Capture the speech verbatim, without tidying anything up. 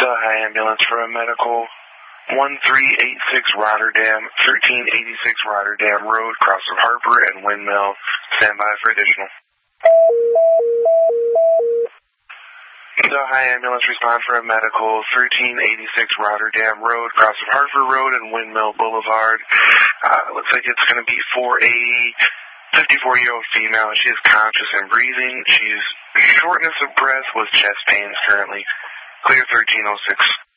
The high ambulance for a medical. one three eight six Rotterdam, thirteen eighty-six Rotterdam Road, cross of Harper and Windmill. Stand by for additional. The high ambulance respond for a medical. thirteen eighty-six Rotterdam Road, cross of Harper Road and Windmill Boulevard. Uh, looks like it's going to be for a fifty-four-year-old female. She is conscious and breathing. She's shortness of breath with chest pains currently. Clear thirteen oh six.